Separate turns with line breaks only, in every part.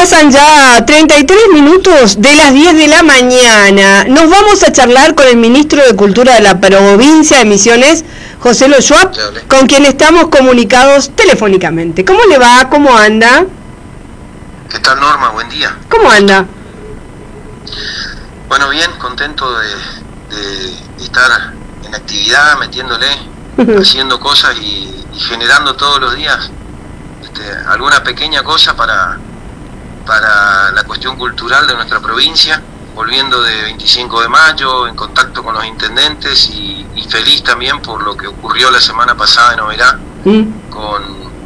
pasan ya 33 minutos de las 10 de la mañana. Nos vamos a charlar con el ministro de Cultura de la provincia de Misiones, José Lo Schwab, con quien estamos comunicados telefónicamente. ¿Cómo le va? ¿Cómo anda?
¿Qué tal, Norma? Buen día.
¿Cómo anda?
Bueno, bien, contento de estar en actividad, metiéndole, haciendo cosas y generando todos los días alguna pequeña cosa para la cuestión cultural de nuestra provincia, volviendo de 25 de mayo, en contacto con los intendentes y feliz también por lo que ocurrió la semana pasada en Oberá, con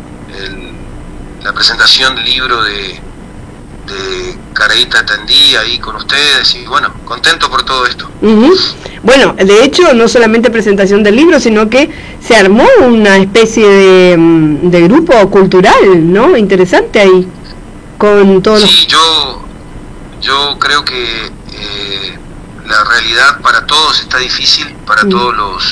la presentación del libro de Careita Tendí ahí con ustedes, y bueno, contento por todo esto.
Bueno, de hecho, no solamente presentación del libro, sino que se armó una especie de grupo cultural, ¿no? Interesante ahí, con todos
Sí, yo creo que la realidad para todos está difícil, para todos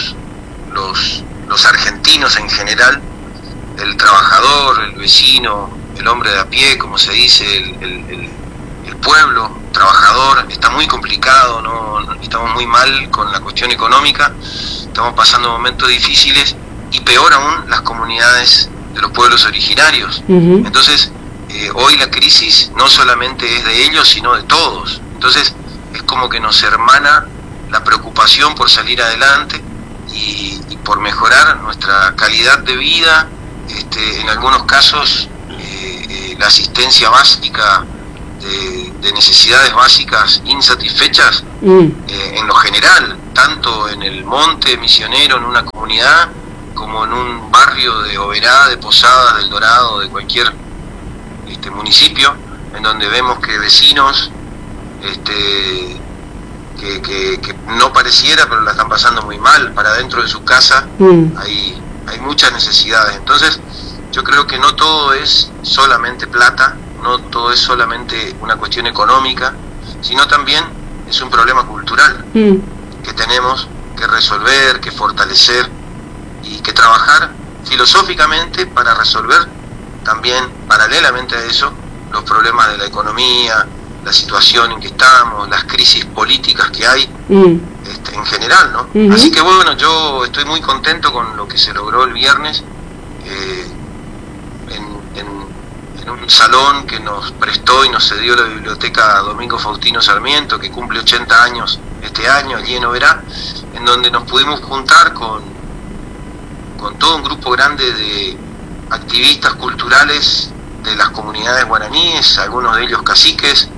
los argentinos en general, el trabajador, el vecino, el hombre de a pie, como se dice, el pueblo trabajador, está muy complicado, ¿no? Estamos muy mal con la cuestión económica, estamos pasando momentos difíciles, y peor aún las comunidades de los pueblos originarios. Entonces, hoy la crisis no solamente es de ellos, sino de todos. Entonces, es como que nos hermana la preocupación por salir adelante y por mejorar nuestra calidad de vida, en algunos casos la asistencia básica de necesidades básicas insatisfechas, en lo general, tanto en el monte misionero, en una comunidad, como en un barrio de Oberá, de Posadas, del Dorado, de cualquier municipio, en donde vemos que vecinos que no pareciera, pero la están pasando muy mal, para dentro de su casa hay muchas necesidades. Entonces, yo creo que no todo es solamente plata, no todo es solamente una cuestión económica, sino también es un problema cultural que tenemos que resolver, que fortalecer y que trabajar filosóficamente para resolver también, paralelamente a eso, los problemas de la economía, la situación en que estamos, las crisis políticas que hay en general, ¿no? Así que bueno, yo estoy muy contento con lo que se logró el viernes, en un salón que nos prestó y nos cedió la biblioteca Domingo Faustino Sarmiento, que cumple 80 años este año allí en Oberá, en donde nos pudimos juntar con todo un grupo grande de activistas culturales de las comunidades guaraníes, algunos de ellos caciques,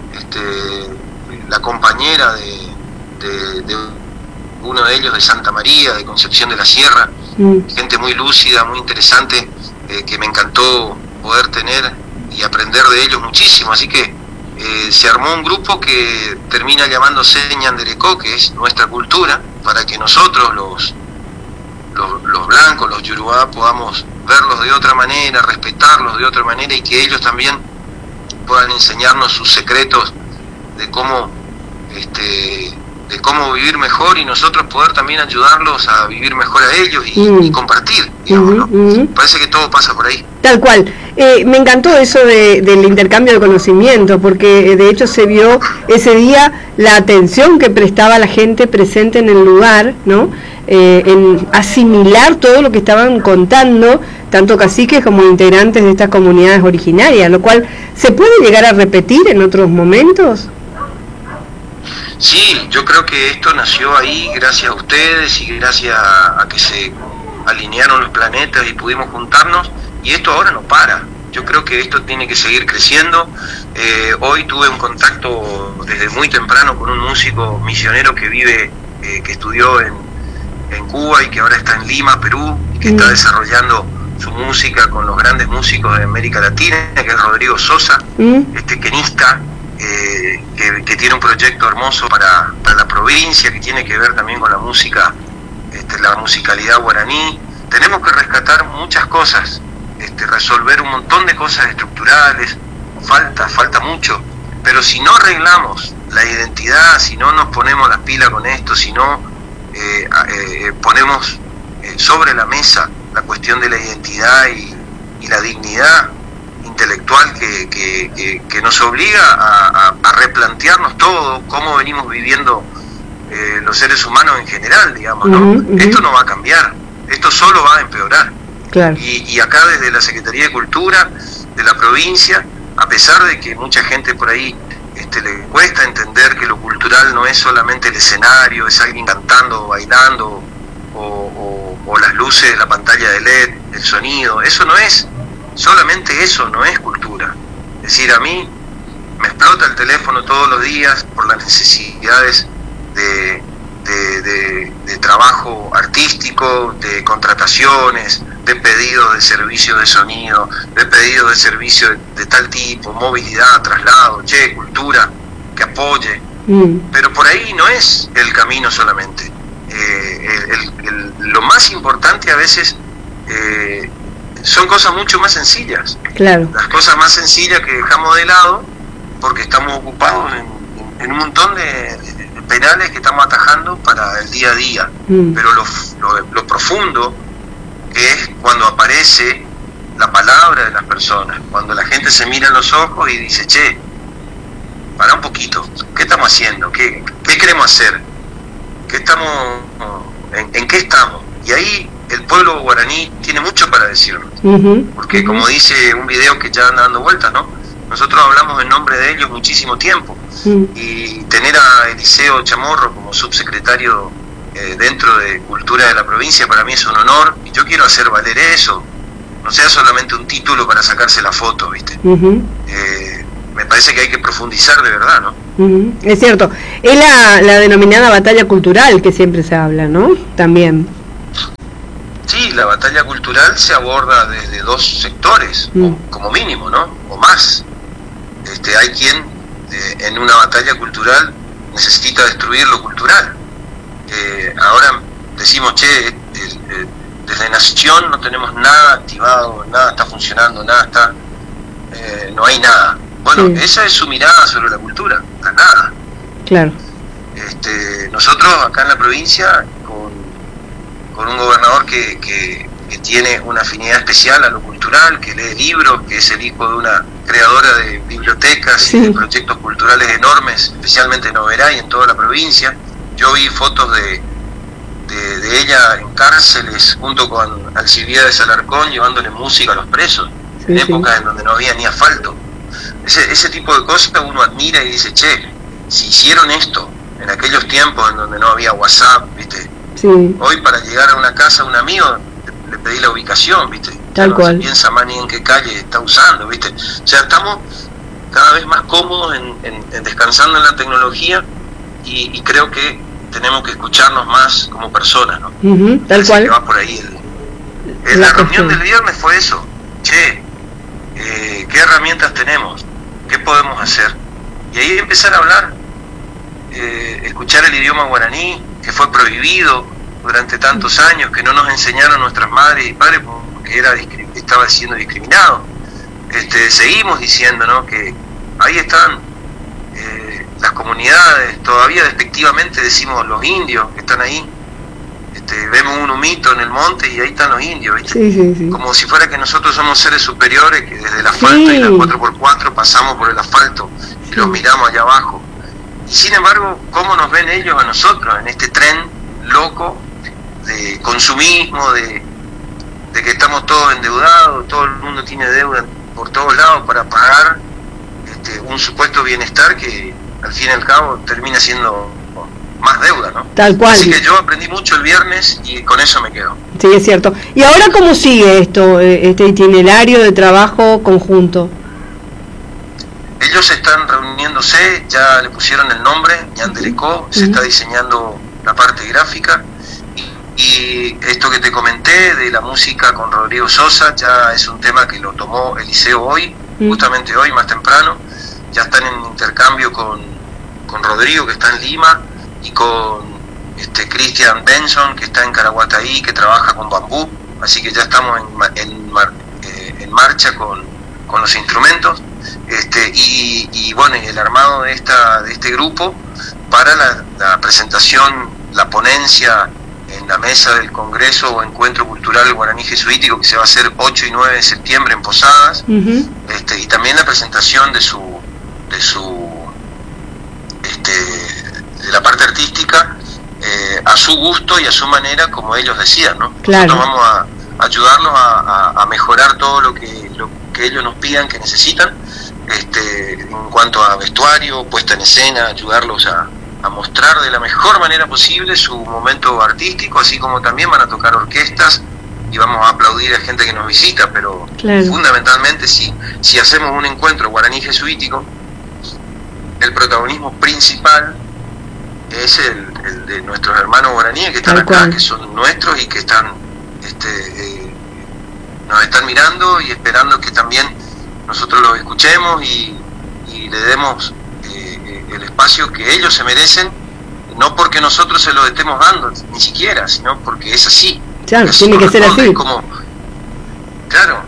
la compañera de uno de ellos de Santa María, de Concepción de la Sierra, gente muy lúcida, muy interesante, que me encantó poder tener y aprender de ellos muchísimo. Así que se armó un grupo que termina llamándose Ñanderecó, que es nuestra cultura, para que nosotros los blancos, los yorubá, podamos verlos de otra manera, respetarlos de otra manera, y que ellos también puedan enseñarnos sus secretos de cómo vivir mejor, y nosotros poder también ayudarlos a vivir mejor a ellos y compartir, digamos, ¿no? Parece que todo pasa por ahí.
Tal cual. Me encantó eso del intercambio de conocimiento, porque de hecho se vio ese día la atención que prestaba la gente presente en el lugar, ¿no? En asimilar todo lo que estaban contando, tanto caciques como integrantes de estas comunidades originarias, lo cual se puede llegar a repetir en otros momentos.
Sí, yo creo que esto nació ahí gracias a ustedes y gracias a que se alinearon los planetas y pudimos juntarnos, y esto ahora no para. Yo creo que esto tiene que seguir creciendo. Hoy tuve un contacto desde muy temprano con un músico misionero que vive, que estudió en Cuba y que ahora está en Lima, Perú, y que está desarrollando su música con los grandes músicos de América Latina, que es Rodrigo Sosa, quenista, que tiene un proyecto hermoso para la provincia, que tiene que ver también con la música, la musicalidad guaraní. Tenemos que rescatar muchas cosas, resolver un montón de cosas estructurales, falta mucho, pero si no arreglamos la identidad, si no nos ponemos las pilas con esto, si no ponemos sobre la mesa la cuestión de la identidad y la dignidad intelectual que que nos obliga a replantearnos todo, cómo venimos viviendo los seres humanos en general, digamos, ¿no? Esto no va a cambiar, esto solo va a empeorar.
Claro.
Y acá desde la Secretaría de Cultura de la provincia, a pesar de que mucha gente por ahí le cuesta entender que lo cultural no es solamente el escenario, es alguien cantando o bailando, o las luces de la pantalla de LED, el sonido, eso no es, solamente eso no es cultura. Es decir, a mí me explota el teléfono todos los días por las necesidades de trabajo artístico, de contrataciones, de pedidos de servicio de sonido, de pedidos de servicio de tal tipo, movilidad, traslado, cultura, que apoye. Pero por ahí no es el camino solamente. Lo más importante a veces son cosas mucho más sencillas.
Claro. Las
cosas más sencillas que dejamos de lado porque estamos ocupados en un montón de penales que estamos atajando para el día a día. Pero lo profundo, que es cuando aparece la palabra de las personas, cuando la gente se mira en los ojos y dice, che, para un poquito, ¿qué estamos haciendo? ¿Qué queremos hacer? ¿En qué estamos? Y ahí el pueblo guaraní tiene mucho para decirnos, porque como dice un video que ya anda dando vueltas, ¿no? Nosotros hablamos en nombre de ellos muchísimo tiempo, y tener a Eliseo Chamorro como subsecretario dentro de Cultura de la provincia para mí es un honor, y yo quiero hacer valer eso, no sea solamente un título para sacarse la foto, ¿viste? Me parece que hay que profundizar de verdad, ¿no?
Es cierto, es la denominada batalla cultural que siempre se habla, ¿no? También.
Sí, la batalla cultural se aborda desde dos sectores, como mínimo, ¿no? O más. Hay quien en una batalla cultural necesita destruir lo cultural. Ahora decimos, che, desde Nación no tenemos nada activado, nada está funcionando, nada está, no hay nada. Bueno, esa es su mirada sobre la cultura, la nada.
Claro.
Nosotros acá en la provincia, con un gobernador que tiene una afinidad especial a lo cultural, que lee libros, que es el hijo de una creadora de bibliotecas y de proyectos culturales enormes, especialmente en Oberá y en toda la provincia. Yo vi fotos de ella en cárceles junto con Alcibiades Alarcón llevándole música a los presos, en épocas en donde no había ni asfalto. Ese tipo de cosas uno admira y dice, che, si hicieron esto en aquellos tiempos en donde no había WhatsApp, ¿viste? Hoy para llegar a una casa a un amigo le pedí la ubicación, ¿viste?
Tal cual.
No se piensa más ni en qué calle está usando, ¿viste? O sea, estamos cada vez más cómodos en descansando en la tecnología, y creo que tenemos que escucharnos más como personas, ¿no?
Tal cual.
Que va por ahí la reunión del viernes fue eso. Che, ¿qué herramientas tenemos? ¿Qué podemos hacer? Y ahí empezar a hablar, escuchar el idioma guaraní, que fue prohibido durante tantos años, que no nos enseñaron nuestras madres y padres porque estaba siendo discriminado. Seguimos diciendo, ¿no?, que ahí están las comunidades, todavía despectivamente decimos los indios que están ahí. Vemos un humito en el monte y ahí están los indios, ¿viste? Como si fuera que nosotros somos seres superiores, que desde el asfalto y la 4x4 pasamos por el asfalto y los miramos allá abajo. Y sin embargo, ¿cómo nos ven ellos a nosotros en este tren loco de consumismo, de que estamos todos endeudados, todo el mundo tiene deuda por todos lados para pagar un supuesto bienestar que al fin y al cabo termina siendo más deuda, ¿no?
Tal cual.
Así que yo aprendí mucho el viernes y con eso me quedo.
Sí, es cierto. ¿Y ahora cómo sigue esto, este itinerario de trabajo conjunto?
Ellos están reuniéndose, ya le pusieron el nombre, Ñanderecó, se está diseñando la parte gráfica, y esto que te comenté de la música con Rodrigo Sosa ya es un tema que lo tomó Eliseo hoy, justamente hoy, más temprano. Ya están en intercambio con Rodrigo, que está en Lima, y con Christian Benson, que está en Caraguataí, que trabaja con bambú. Así que ya estamos en marcha con los instrumentos, y bueno, el armado de este grupo para la presentación, la ponencia en la mesa del Congreso o Encuentro Cultural Guaraní Jesuítico, que se va a hacer 8 y 9 de septiembre en Posadas, y también la presentación de la parte artística, a su gusto y a su manera, como ellos decían, ¿no?
Claro.
Nosotros vamos a ayudarlos a mejorar todo lo que ellos nos pidan que necesitan, en cuanto a vestuario, puesta en escena, ayudarlos a mostrar de la mejor manera posible su momento artístico, así como también van a tocar orquestas y vamos a aplaudir a gente que nos visita, pero
claro,
fundamentalmente si hacemos un encuentro guaraní jesuítico, el protagonismo principal es el de nuestros hermanos guaraníes que están acá, que son nuestros y que están nos están mirando y esperando que también nosotros los escuchemos y le demos el espacio que ellos se merecen, no porque nosotros se lo estemos dando ni siquiera, sino porque es así.
Claro, tiene que ser así.
Como, claro,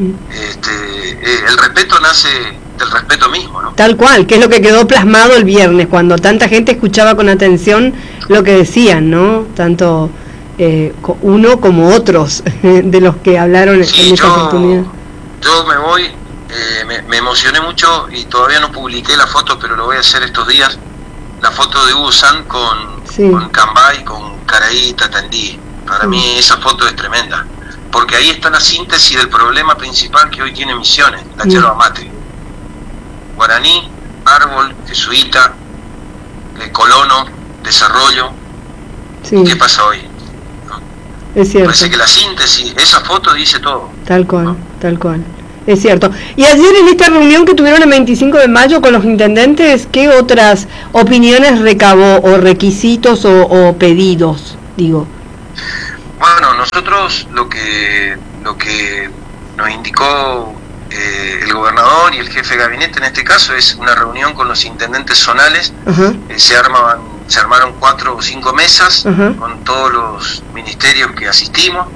el respeto nace del respeto mismo, ¿no?
Tal cual, que es lo que quedó plasmado el viernes, cuando tanta gente escuchaba con atención lo que decían, ¿no? Tanto uno como otros de los que hablaron en esta oportunidad.
Yo me voy, me emocioné mucho y todavía no publiqué la foto, pero lo voy a hacer estos días, la foto de Hugo San con Cambay, con Caraí y Tatandí. Para mí esa foto es tremenda, porque ahí está la síntesis del problema principal que hoy tiene Misiones, la yerba mate. Guaraní, árbol, jesuita, colono, desarrollo. ¿Qué pasa hoy? ¿No?
Es cierto.
Parece que la síntesis, esa foto dice todo.
Tal cual, ¿no? Tal cual. Es cierto. Y ayer en esta reunión que tuvieron el 25 de mayo con los intendentes, ¿qué otras opiniones recabó o requisitos o pedidos, digo?
Bueno, nosotros lo que nos indicó el gobernador y el jefe de gabinete en este caso es una reunión con los intendentes zonales. Se armaron 4 o 5 mesas con todos los ministerios que asistimos,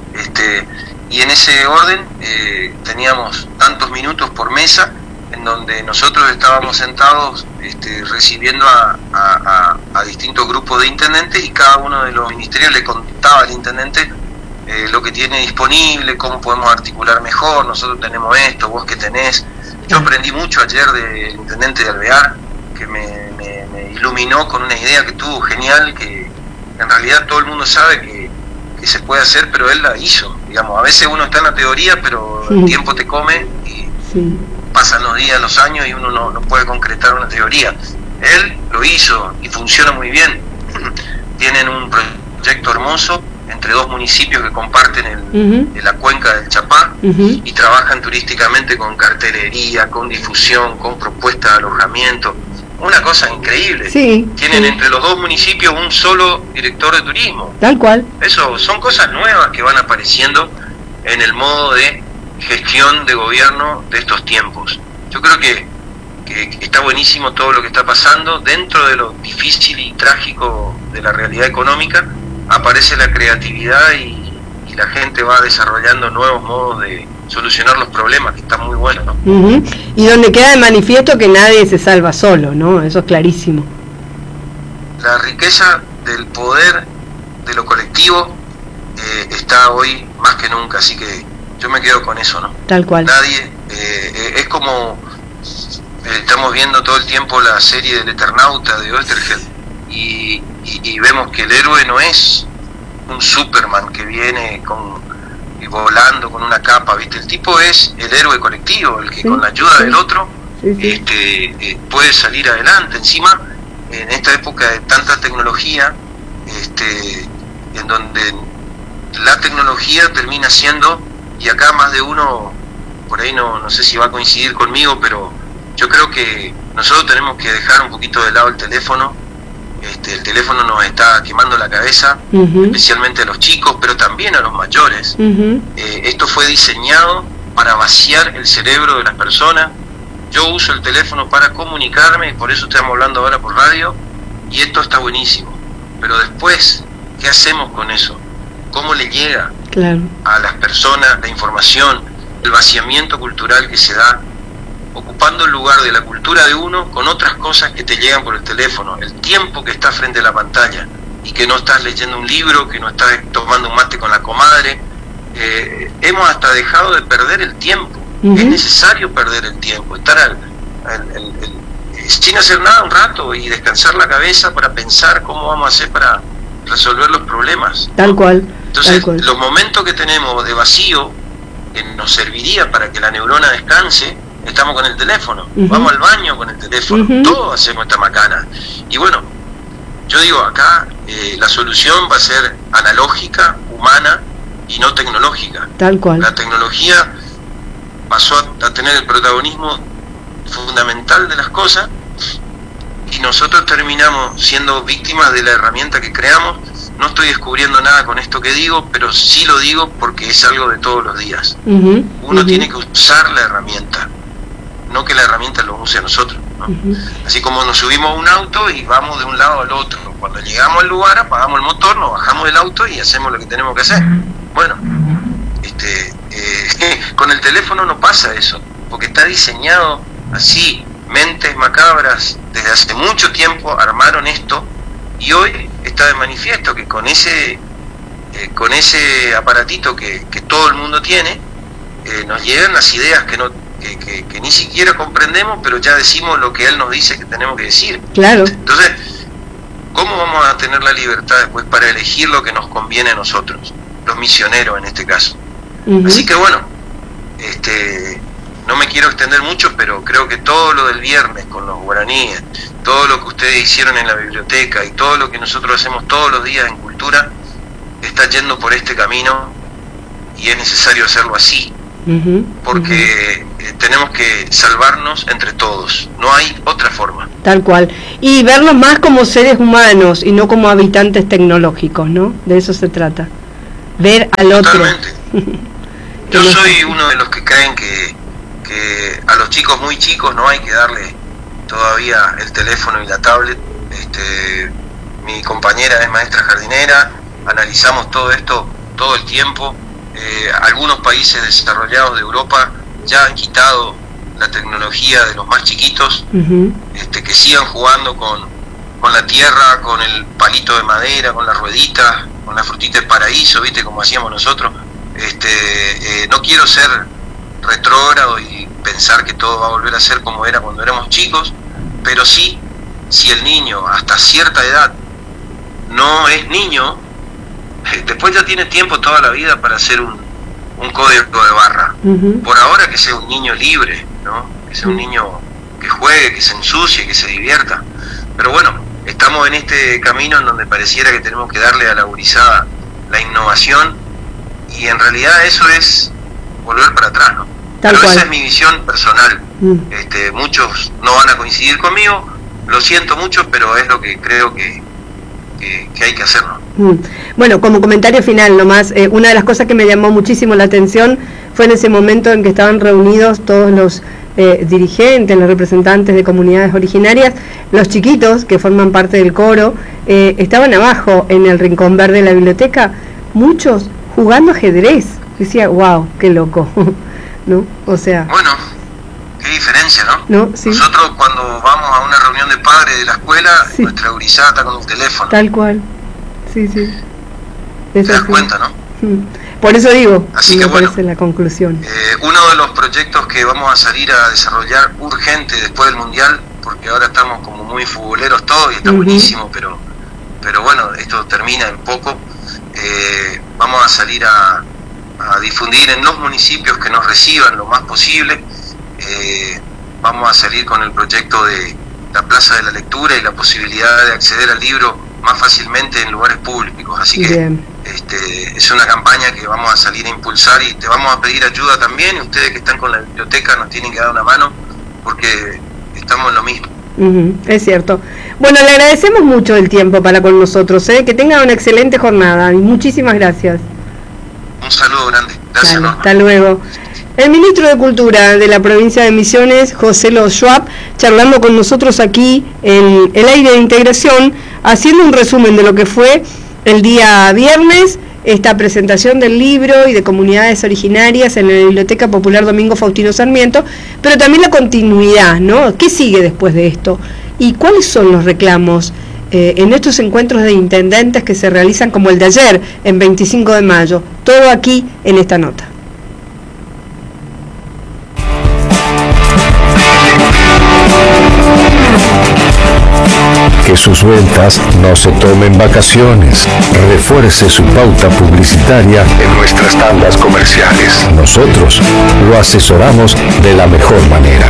y en ese orden teníamos tantos minutos por mesa en donde nosotros estábamos sentados recibiendo a distintos grupos de intendentes, y cada uno de los ministerios le contaba al intendente lo que tiene disponible, cómo podemos articular mejor, nosotros tenemos esto, vos que tenés. Yo aprendí mucho ayer del intendente de Alvear, que me iluminó con una idea que tuvo genial, que en realidad todo el mundo sabe que se puede hacer, pero él la hizo. Digamos, a veces uno está en la teoría, pero el tiempo te come y pasan los días, los años y uno no puede concretar una teoría. Él lo hizo y funciona muy bien. Tienen un proyecto hermoso entre 2 municipios que comparten la cuenca del Chapá, y trabajan turísticamente con cartelería, con difusión, con propuesta de alojamiento. Una cosa increíble. Tienen entre los 2 municipios un solo director de turismo.
Tal cual.
Eso son cosas nuevas que van apareciendo en el modo de gestión de gobierno de estos tiempos. Yo creo que está buenísimo todo lo que está pasando. Dentro de lo difícil y trágico de la realidad económica aparece la creatividad y la gente va desarrollando nuevos modos de solucionar los problemas, que está muy bueno, ¿no?
Y donde queda de manifiesto que nadie se salva solo, ¿no? Eso es clarísimo.
La riqueza del poder de lo colectivo está hoy más que nunca, así que yo me quedo con eso, ¿no?
Tal cual.
Nadie, es como estamos viendo todo el tiempo la serie del Eternauta de Oesterheld y vemos que el héroe no es un Superman que viene volando con una capa, ¿viste? El tipo es el héroe colectivo, el que con la ayuda del otro puede salir adelante. Encima, en esta época de tanta tecnología, en donde la tecnología termina siendo, y acá más de uno por ahí no sé si va a coincidir conmigo, pero yo creo que nosotros tenemos que dejar un poquito de lado el teléfono. El teléfono nos está quemando la cabeza, especialmente a los chicos, pero también a los mayores. Esto fue diseñado para vaciar el cerebro de las personas. Yo uso el teléfono para comunicarme, y por eso estamos hablando ahora por radio, y esto está buenísimo. Pero después, ¿qué hacemos con eso? ¿Cómo le llega a las personas la información, el vaciamiento cultural que se da, ocupando el lugar de la cultura de uno con otras cosas que te llegan por el teléfono, el tiempo que está frente a la pantalla? y que no estás leyendo un libro, que no estás tomando un mate con la comadre. Hemos hasta dejado de perder el tiempo. Es necesario perder el tiempo, estar sin hacer nada un rato y descansar la cabeza para pensar cómo vamos a hacer para resolver los problemas.
Tal cual.
Entonces,
tal cual.
Los momentos que tenemos de vacío, que nos serviría para que la neurona descanse, estamos con el teléfono, vamos al baño con el teléfono, todos hacemos esta macana. Y bueno, yo digo, acá la solución va a ser analógica, humana y no tecnológica.
Tal cual.
La tecnología pasó a tener el protagonismo fundamental de las cosas y nosotros terminamos siendo víctimas de la herramienta que creamos. No estoy descubriendo nada con esto que digo, pero sí lo digo porque es algo de todos los días. Uno tiene que usar la herramienta, no que la herramienta lo use a nosotros, ¿no? Así como nos subimos a un auto y vamos de un lado al otro. Cuando llegamos al lugar, apagamos el motor, nos bajamos del auto y hacemos lo que tenemos que hacer. Bueno, con el teléfono no pasa eso, porque está diseñado así. Mentes macabras desde hace mucho tiempo armaron esto y hoy está de manifiesto que con ese aparatito que todo el mundo tiene, nos llegan las ideas que ni siquiera comprendemos, pero ya decimos lo que él nos dice que tenemos que decir.
Claro.
Entonces, ¿cómo vamos a tener la libertad después para elegir lo que nos conviene a nosotros, los misioneros en este caso? Así que bueno, no me quiero extender mucho, pero creo que todo lo del viernes con los guaraníes, todo lo que ustedes hicieron en la biblioteca y todo lo que nosotros hacemos todos los días en cultura, está yendo por este camino y es necesario hacerlo así, porque tenemos que salvarnos entre todos, no hay otra forma. Tal cual,
y vernos más como seres humanos y no como habitantes tecnológicos, ¿no? De eso se trata, ver al otro.
Totalmente. Yo soy uno de los que creen que a los chicos muy chicos no hay que darle todavía el teléfono y la tablet. Mi compañera es maestra jardinera, analizamos todo esto todo el tiempo. Algunos países desarrollados de Europa ya han quitado la tecnología de los más chiquitos, que sigan jugando con la tierra, con el palito de madera, con la ruedita, con la frutita del paraíso, ¿viste? Como hacíamos nosotros. No quiero ser retrógrado y pensar que todo va a volver a ser como era cuando éramos chicos, pero sí, si el niño hasta cierta edad no es niño, después ya tiene tiempo toda la vida para hacer un código de barra. Por ahora que sea un niño libre, ¿no? Que sea un niño que juegue, que se ensucie, que se divierta. Pero bueno, estamos en este camino en donde pareciera que tenemos que darle a la gurizada la innovación y en realidad eso es volver para atrás, ¿no? Pero esa es mi visión personal. Muchos no van a coincidir conmigo, lo siento mucho, pero es lo que creo que hay que hacer, ¿no?
Bueno, como comentario final nomás, una de las cosas que me llamó muchísimo la atención fue en ese momento en que estaban reunidos todos los dirigentes, los representantes de comunidades originarias, los chiquitos que forman parte del coro, estaban abajo en el rincón verde de la biblioteca, muchos jugando ajedrez. Decía, wow, qué loco, ¿no? O sea...
Bueno, qué diferencia, ¿no?
¿No? Sí.
Nosotros cuando vamos a una reunión de padres de la escuela, nuestra gurizada está con el teléfono.
Tal cual, sí.
Te das cuenta, ¿no?
Por eso digo,
así que bueno,
parece la conclusión.
Uno de los proyectos que vamos a salir a desarrollar urgente después del Mundial, porque ahora estamos como muy futboleros todos y está buenísimo, pero bueno, esto termina en poco. Vamos a salir a difundir en los municipios que nos reciban lo más posible. Vamos a salir con el proyecto de la Plaza de la Lectura y la posibilidad de acceder al libro más fácilmente en lugares públicos, así que es una campaña que vamos a salir a impulsar y te vamos a pedir ayuda también, y ustedes que están con la biblioteca nos tienen que dar una mano porque estamos en lo mismo.
Es cierto. Bueno, le agradecemos mucho el tiempo para con nosotros, que tengan una excelente jornada y muchísimas gracias.
Un saludo grande, gracias.
Dale, hasta luego. El ministro de Cultura de la provincia de Misiones, José Lo Schwab, charlando con nosotros aquí en el aire de integración, haciendo un resumen de lo que fue el día viernes, esta presentación del libro y de comunidades originarias en la Biblioteca Popular Domingo Faustino Sarmiento, pero también la continuidad, ¿no? ¿Qué sigue después de esto? ¿Y cuáles son los reclamos en estos encuentros de intendentes que se realizan como el de ayer, en 25 de mayo. Todo aquí en esta nota.
Que sus ventas no se tomen vacaciones. Refuerce su pauta publicitaria en nuestras tandas comerciales. Nosotros lo asesoramos de la mejor manera.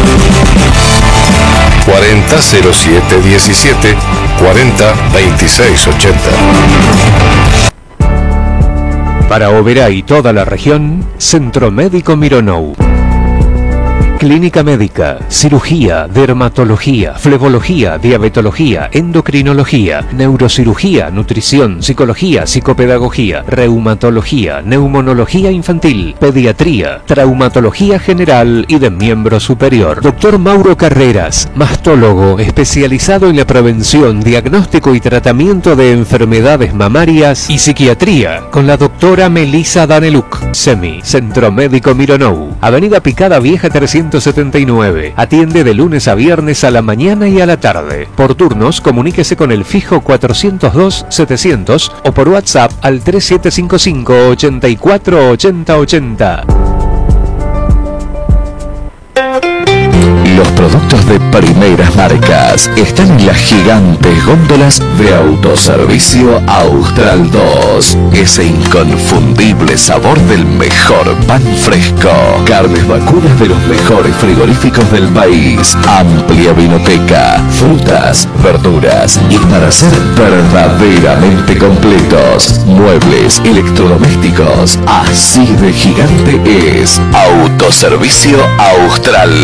400717 402680. Para Oberá y toda la región, Centro Médico Mironou. Clínica médica, cirugía, dermatología, flebología, diabetología, endocrinología, neurocirugía, nutrición, psicología, psicopedagogía, reumatología, neumonología infantil, pediatría, traumatología general y de miembro superior. Doctor Mauro Carreras, mastólogo especializado en la prevención, diagnóstico y tratamiento de enfermedades mamarias y psiquiatría, con la doctora Melissa Daneluk. SEMI, Centro Médico Mironou, Avenida Picada Vieja 379. Atiende de lunes a viernes a la mañana y a la tarde. Por turnos, comuníquese con el fijo 402-700 o por WhatsApp al 3755 84 80 80. Los productos de primeras marcas están en las gigantes góndolas de Autoservicio Austral 2. Ese inconfundible sabor del mejor pan fresco. Carnes vacunas de los mejores frigoríficos del país. Amplia vinoteca, frutas, verduras y para ser verdaderamente completos, muebles, electrodomésticos. Así de gigante es Autoservicio Austral.